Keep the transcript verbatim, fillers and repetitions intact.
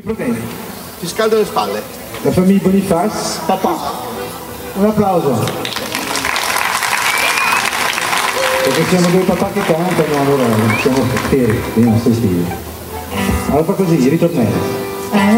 problemi. Ti scaldo le spalle. La famiglia Bonifaz, papà. Un applauso. Perché siamo due papà che cantano, allora siamo fieri, dei nostri figli. Allora fa così, ritornello.